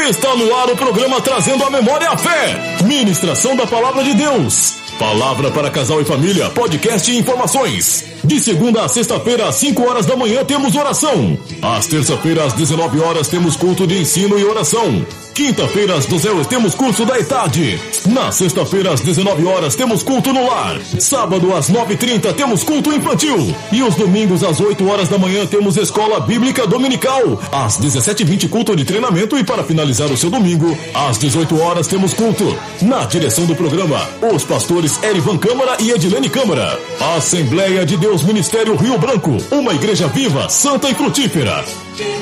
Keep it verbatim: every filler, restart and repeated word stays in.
Está no ar o programa Trazendo a Memória e a Fé. Ministração da Palavra de Deus. Palavra para casal e família, podcast e informações. De segunda a sexta-feira, às cinco horas da manhã, temos oração. Às terça-feiras, às dezenove horas, temos culto de ensino e oração. Quinta-feira, às doze horas, temos curso da E T A D. Na sexta-feira, às dezenove horas, temos culto no lar. Sábado, às nove e trinta, temos culto infantil. E os domingos, às oito horas da manhã, temos Escola Bíblica Dominical. Às dezessete e vinte, culto de treinamento. E para finalizar o seu domingo, às dezoito horas, temos culto. Na direção do programa, os pastores Erivan Câmara e Edilene Câmara. Assembleia de Deus Ministério Rio Branco. Uma igreja viva, santa e frutífera.